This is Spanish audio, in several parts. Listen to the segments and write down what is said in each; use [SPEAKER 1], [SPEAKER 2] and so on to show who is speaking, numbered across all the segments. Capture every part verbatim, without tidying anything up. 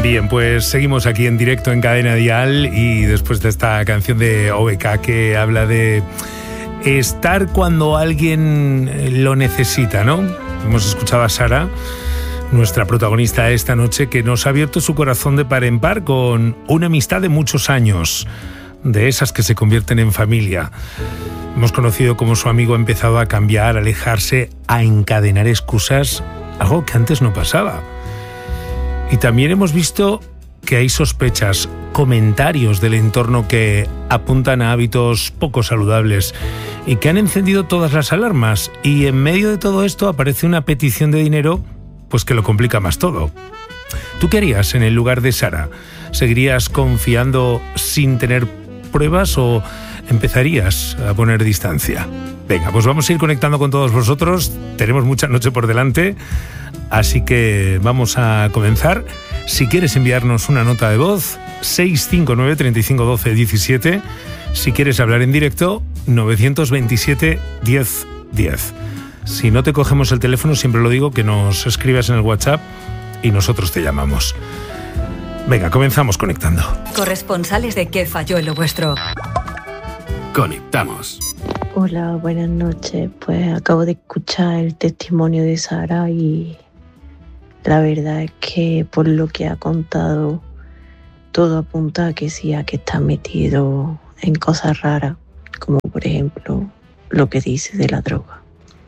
[SPEAKER 1] Bien, pues seguimos aquí en directo en Cadena Dial y después de esta canción de O B K que habla de estar cuando alguien lo necesita, ¿no? Hemos escuchado a Sara, nuestra protagonista esta noche, que nos ha abierto su corazón de par en par con una amistad de muchos años, de esas que se convierten en familia. Hemos conocido cómo su amigo ha empezado a cambiar, a alejarse, a encadenar excusas, algo que antes no pasaba. Y también hemos visto que hay sospechas, comentarios del entorno que apuntan a hábitos poco saludables y que han encendido todas las alarmas. Y en medio de todo esto aparece una petición de dinero, pues que lo complica más todo. ¿Tú qué harías en el lugar de Sara? ¿Seguirías confiando sin tener pruebas o empezarías a poner distancia? Venga, pues vamos a ir conectando con todos vosotros. Tenemos mucha noche por delante, así que vamos a comenzar. Si quieres enviarnos una nota de voz, seis cinco nueve, treinta y cinco, doce, diecisiete. Si quieres hablar en directo, nueve dos siete, diez, diez. Si no te cogemos el teléfono, siempre lo digo, que nos escribas en el WhatsApp y nosotros te llamamos. Venga, comenzamos conectando.
[SPEAKER 2] Corresponsales de ¿Qué falló en lo vuestro?
[SPEAKER 3] Conectamos.
[SPEAKER 4] Hola, buenas noches. Pues acabo de escuchar el testimonio de Sara y la verdad es que por lo que ha contado todo apunta a que sí, a que está metido en cosas raras, como por ejemplo lo que dice de la droga.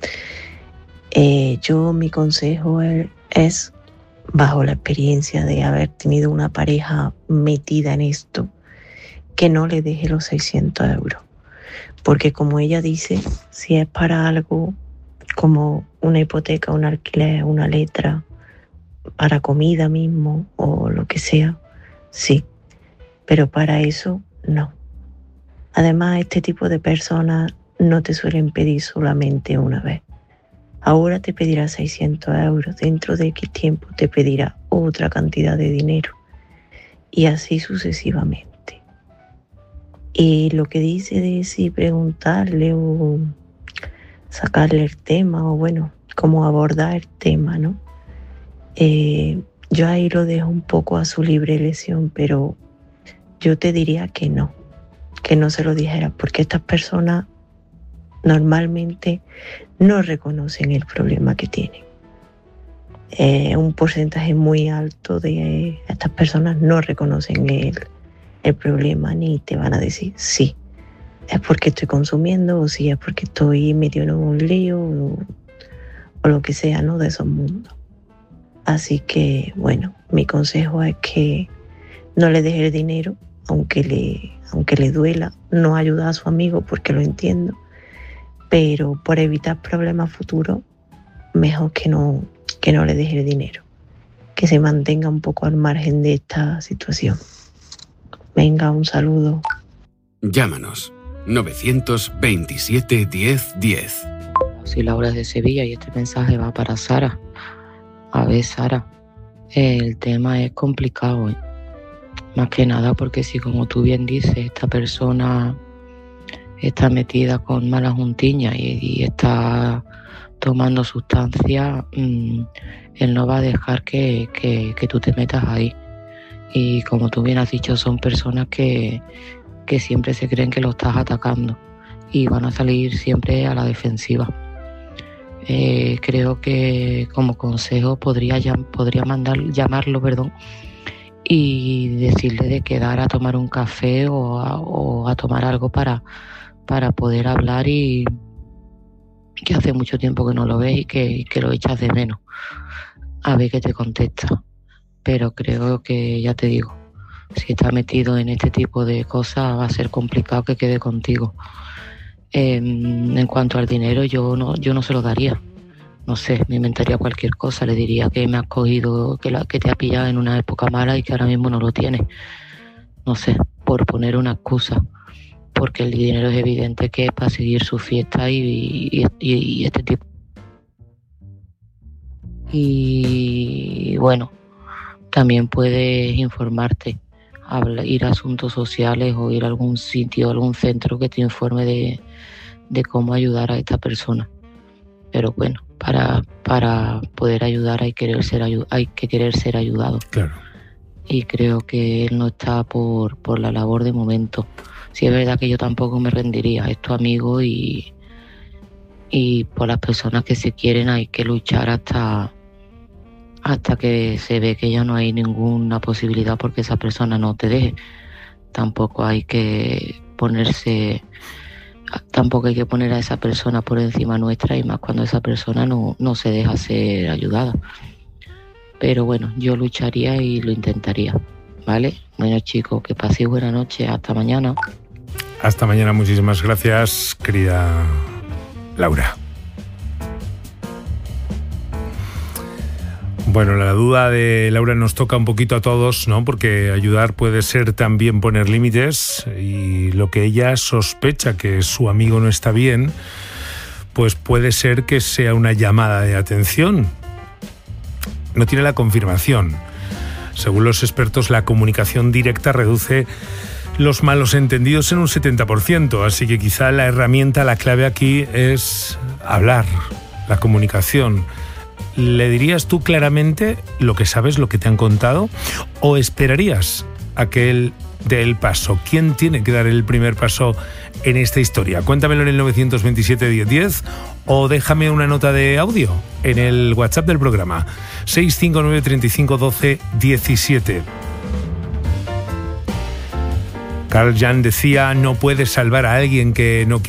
[SPEAKER 4] Eh, yo mi consejo es, es, bajo la experiencia de haber tenido una pareja metida en esto, que no le deje los seiscientos euros. Porque como ella dice, si es para algo como una hipoteca, un alquiler, una letra, para comida mismo o lo que sea, sí. Pero para eso, no. Además, este tipo de personas no te suelen pedir solamente una vez. Ahora te pedirá seiscientos euros, dentro de X tiempo te pedirá otra cantidad de dinero y así sucesivamente. Y lo que dice de si preguntarle o sacarle el tema o bueno, cómo abordar el tema, ¿no? Eh, yo ahí lo dejo un poco a su libre elección, pero yo te diría que no, que no se lo dijera, porque estas personas normalmente no reconocen el problema que tienen. Eh, un porcentaje muy alto de estas personas no reconocen el, el problema ni te van a decir sí, es porque estoy consumiendo o sí, es porque estoy metido en un lío o, o lo que sea, ¿no? De esos mundos. Así que, bueno, mi consejo es que no le deje el dinero, aunque le, aunque le duela, no ayuda a su amigo porque lo entiendo, pero por evitar problemas futuros, mejor que no, que no le deje el dinero, que se mantenga un poco al margen de esta situación. Venga, un saludo.
[SPEAKER 3] Llámanos, nueve dos siete, diez, diez.
[SPEAKER 5] Soy Laura de Sevilla y este mensaje va para Sara. A ver, Sara, el tema es complicado, ¿eh? Más que nada porque si, como tú bien dices, esta persona está metida con malas juntiñas y, y está tomando sustancias, mmm, él no va a dejar que, que, que tú te metas ahí. Y como tú bien has dicho, son personas que, que siempre se creen que lo estás atacando y van a salir siempre a la defensiva. Eh, creo que como consejo podría, podría mandar, llamarlo perdón, y decirle de quedar a tomar un café o a, o a tomar algo para, para poder hablar y que hace mucho tiempo que no lo ves y que, que lo echas de menos. A ver qué te contesta. Pero creo que, ya te digo, si está metido en este tipo de cosas va a ser complicado que quede contigo. Eh, en cuanto al dinero, yo no, yo no se lo daría. No sé, me inventaría cualquier cosa. Le diría que me has cogido, que, la, que te ha pillado en una época mala y que ahora mismo no lo tienes. No sé, por poner una excusa. Porque el dinero es evidente que es para seguir su fiesta y, y, y, y este tipo. Y bueno, también puedes informarte, habla, ir a asuntos sociales o ir a algún sitio, algún centro que te informe de, de cómo ayudar a esta persona. Pero bueno, para, para poder ayudar hay, querer ser, hay que querer ser ayudado.
[SPEAKER 1] Claro.
[SPEAKER 5] y creo que él no está por, por la labor de momento. Sí es verdad que yo tampoco me rendiría, es tu amigo y, y por las personas que se quieren hay que luchar hasta, hasta que se ve que ya no hay ninguna posibilidad porque esa persona no te deje. Tampoco hay que ponerse, tampoco hay que poner a esa persona por encima nuestra y más cuando esa persona no, no se deja ser ayudada. Pero bueno, yo lucharía y lo intentaría, ¿vale? Bueno chicos, que paséis buena noche, hasta mañana.
[SPEAKER 1] Hasta mañana, muchísimas gracias, querida Laura. Bueno, la duda de Laura nos toca un poquito a todos, ¿no? Porque ayudar puede ser también poner límites y lo que ella sospecha que su amigo no está bien, pues puede ser que sea una llamada de atención. No tiene la confirmación. Según los expertos, la comunicación directa reduce los malos entendidos en un setenta por ciento, así que quizá la herramienta, la clave aquí es hablar, la comunicación. ¿Le dirías tú claramente lo que sabes, lo que te han contado? ¿O esperarías a que él dé el paso? ¿Quién tiene que dar el primer paso en esta historia? Cuéntamelo en el nueve dos siete, diez diez o déjame una nota de audio en el WhatsApp del programa seis cinco nueve, treinta y cinco, doce, diecisiete. Carl Jung decía, no puedes salvar a alguien que no quiere